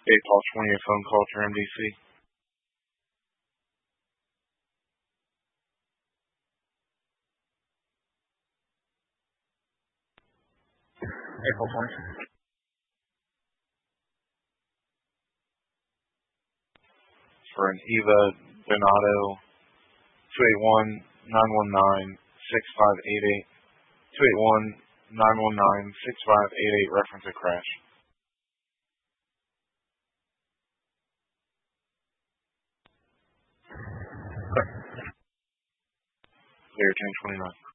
Paul 20, a phone call to MDC. April 20. For an Eva Donato, 281-919-6588, 281-919-6588, reference a crash. Clear 1029.